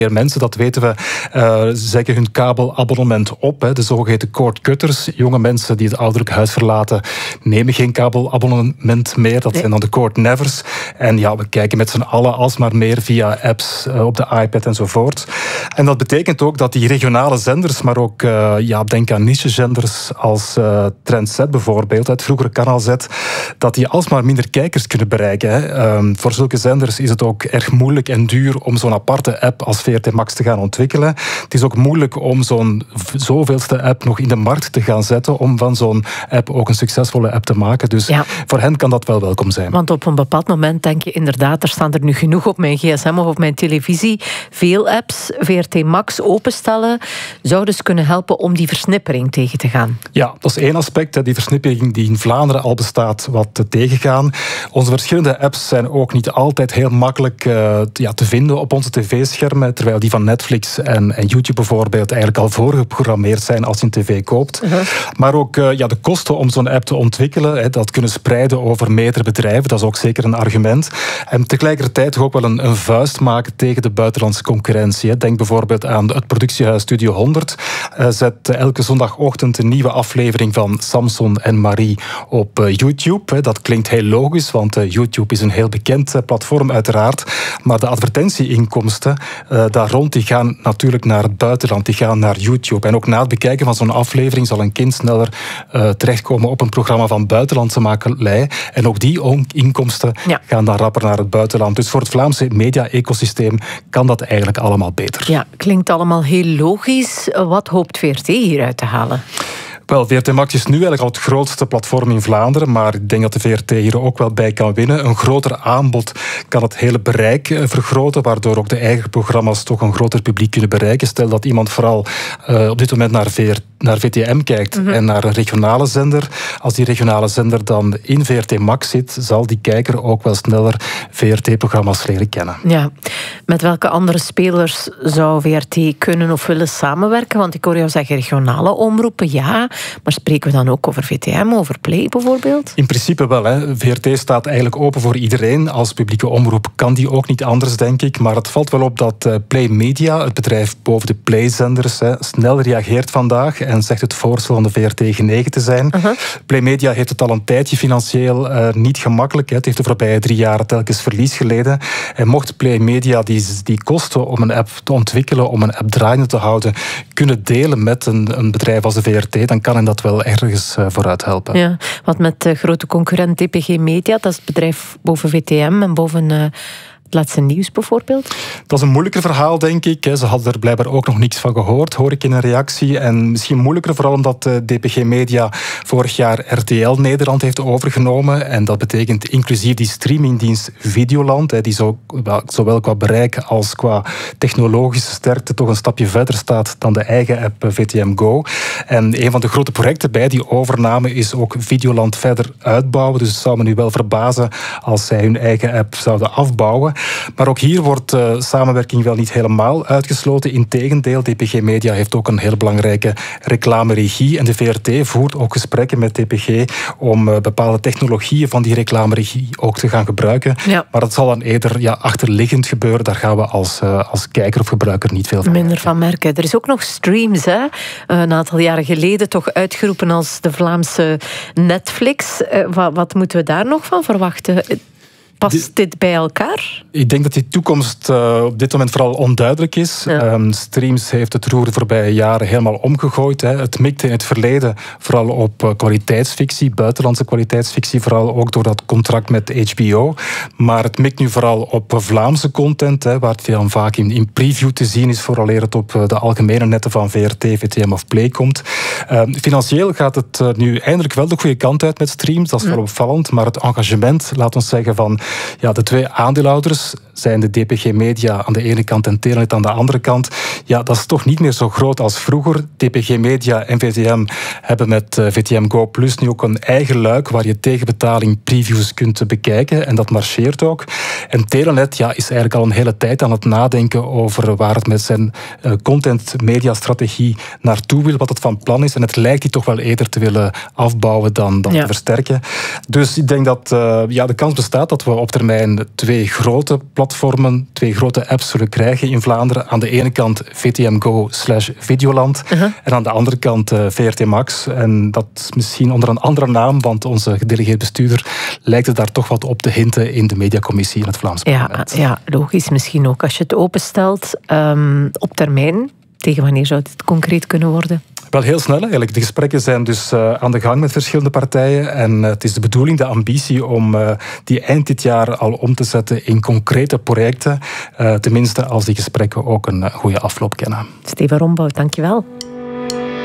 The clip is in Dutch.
Meer mensen, dat weten we, zeggen hun kabelabonnement op. De zogeheten cord-cutters. Jonge mensen die het ouderlijk huis verlaten, nemen geen kabelabonnement meer. Dat zijn dan de cord-nevers. En ja, we kijken met z'n allen alsmaar meer via apps op de iPad enzovoort. En dat betekent ook dat die regionale zenders, maar ook denk aan niche-zenders als Trend Z bijvoorbeeld, het vroegere Kanaal Z, dat die alsmaar minder kijkers kunnen bereiken. Voor zulke zenders is het ook erg moeilijk en duur om zo'n aparte app als VRT Max te gaan ontwikkelen. Het is ook moeilijk om zo'n zoveelste app nog in de markt te gaan zetten, om van zo'n app ook een succesvolle app te maken. Dus voor hen kan dat wel welkom zijn. Want op een bepaald moment denk je inderdaad, er staan er nu genoeg op mijn gsm of op mijn televisie. Veel apps, VRT Max openstellen, zou dus kunnen helpen om die versnippering tegen te gaan. Ja, dat is één aspect, die versnippering die in Vlaanderen al bestaat, wat te tegengaan. Onze verschillende apps zijn ook niet altijd heel makkelijk te vinden op onze tv-schermen, terwijl die van Netflix en YouTube bijvoorbeeld eigenlijk al voorgeprogrammeerd zijn als je een tv koopt. Maar ook de kosten om zo'n app te ontwikkelen, dat kunnen spreiden over meerdere bedrijven, dat is ook zeker een argument. En tegelijkertijd ook wel een vuist maken tegen de buitenlandse concurrentie. Denk bijvoorbeeld aan het productiehuis Studio 100. Zet elke zondagochtend een nieuwe aflevering van Samson en Marie op YouTube. Dat klinkt heel logisch, want YouTube is een heel bekend platform uiteraard. Maar de advertentieinkomsten daar rond die gaan natuurlijk naar het buitenland. Die gaan naar YouTube. En ook na het bekijken van zo'n aflevering zal een kind sneller terechtkomen op een programma van buitenlandse makelij. En ook die inkomsten gaan dan rapper naar het buitenland. Dus voor het Vlaamse media-ecosysteem kan dat eigenlijk allemaal beter. Ja, klinkt allemaal heel logisch. Wat hoopt VRT hieruit te halen? Wel, VRT Max is nu eigenlijk al het grootste platform in Vlaanderen, maar ik denk dat de VRT hier ook wel bij kan winnen. Een groter aanbod kan het hele bereik vergroten, waardoor ook de eigen programma's toch een groter publiek kunnen bereiken. Stel dat iemand vooral op dit moment naar VTM kijkt en naar een regionale zender. Als die regionale zender dan in VRT Max zit, zal die kijker ook wel sneller VRT-programma's leren kennen. Ja. Met welke andere spelers zou VRT kunnen of willen samenwerken? Want ik hoor jou zeggen regionale omroepen, ja. Maar spreken we dan ook over VTM, over Play bijvoorbeeld? In principe wel. VRT staat eigenlijk open voor iedereen. Als publieke omroep kan die ook niet anders, denk ik. Maar het valt wel op dat Play Media, het bedrijf boven de Play-zenders, snel reageert vandaag en zegt het voorstel van de VRT genegen te zijn. Play Media heeft het al een tijdje financieel niet gemakkelijk. Het heeft de voorbije 3 jaar telkens verlies geleden. En mocht Play Media die kosten om een app te ontwikkelen, om een app draaiende te houden, kunnen delen met een bedrijf als de VRT, dan kan hen dat wel ergens vooruit helpen. Ja, wat met de grote concurrent DPG Media, dat is het bedrijf boven VTM en boven het laatste nieuws bijvoorbeeld? Dat is een moeilijker verhaal, denk ik. Ze hadden er blijkbaar ook nog niks van gehoord, hoor ik in een reactie. En misschien moeilijker vooral omdat DPG Media vorig jaar RTL Nederland heeft overgenomen. En dat betekent inclusief die streamingdienst Videoland, die zowel qua bereik als qua technologische sterkte toch een stapje verder staat dan de eigen app VTM Go. En een van de grote projecten bij die overname is ook Videoland verder uitbouwen. Dus het zou me nu wel verbazen als zij hun eigen app zouden afbouwen. Maar ook hier wordt samenwerking wel niet helemaal uitgesloten. Integendeel, DPG Media heeft ook een heel belangrijke reclameregie. En de VRT voert ook gesprekken met DPG om bepaalde technologieën van die reclameregie ook te gaan gebruiken. Ja. Maar dat zal dan eerder achterliggend gebeuren. Daar gaan we als kijker of gebruiker niet veel van minder van merken. Er is ook nog Streams, hè? Een aantal jaren geleden toch uitgeroepen als de Vlaamse Netflix. Wat moeten we daar nog van verwachten? Past dit bij elkaar? Ik denk dat die toekomst op dit moment vooral onduidelijk is. Ja. Streams heeft het roer de voorbije jaren helemaal omgegooid. Het mikte in het verleden vooral op kwaliteitsfictie, buitenlandse kwaliteitsfictie, vooral ook door dat contract met HBO. Maar het mikt nu vooral op Vlaamse content, waar het dan vaak in preview te zien is, vooraleer het op de algemene netten van VRT, VTM of Play komt. Financieel gaat het nu eindelijk wel de goede kant uit met Streams. Dat is wel opvallend. Maar het engagement, laat ons zeggen van de 2 aandeelhouders zijn de DPG Media aan de ene kant en Telenet aan de andere kant. ja, dat is toch niet meer zo groot als vroeger. TPG Media en VTM hebben met VTM Go Plus nu ook een eigen luik waar je tegen betaling previews kunt bekijken. En dat marcheert ook. En Telenet is eigenlijk al een hele tijd aan het nadenken over waar het met zijn content-media-strategie naartoe wil, wat het van plan is. En het lijkt die toch wel eerder te willen afbouwen dan te versterken. Dus ik denk dat de kans bestaat dat we op termijn 2 grote platformen, 2 grote apps zullen krijgen in Vlaanderen. Aan de ene kant VTM Go/Videoland en aan de andere kant VRT Max. En dat misschien onder een andere naam, want onze gedelegeerd bestuurder lijkt het daar toch wat op te hinten in de mediacommissie in het Vlaams parlement. Ja, logisch misschien ook als je het openstelt. Op termijn, tegen wanneer zou het concreet kunnen worden? Wel heel snel eigenlijk. De gesprekken zijn dus aan de gang met verschillende partijen. En het is de bedoeling, de ambitie, om die eind dit jaar al om te zetten in concrete projecten. Tenminste, als die gesprekken ook een goede afloop kennen. Steven Rombout, dankjewel.